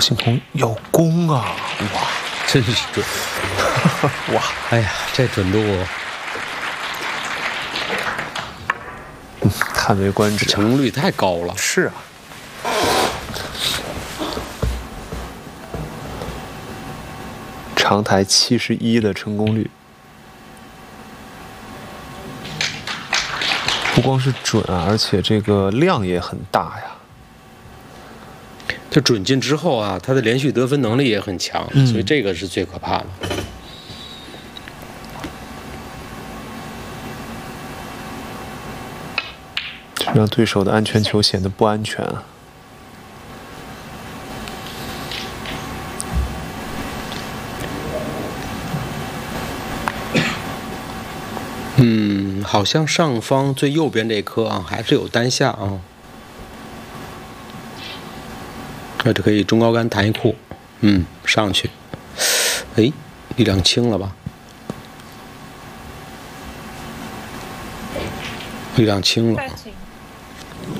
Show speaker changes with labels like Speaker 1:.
Speaker 1: 星空有功啊！哇，
Speaker 2: 真是准！
Speaker 1: 哇，
Speaker 2: 哎呀，这准度，
Speaker 1: 叹为观止，
Speaker 2: 成功率太高了。
Speaker 1: 是啊。长台71的成功率，不光是准啊，而且这个量也很大呀。
Speaker 2: 他准进之后啊，他的连续得分能力也很强，所以这个是最可怕的。
Speaker 1: 这让对手的安全球显得不安全啊。
Speaker 2: 好像上方最右边这颗啊，还是有单下啊。这可以中高杆弹一库，上去。哎，力量轻了吧？力量轻了。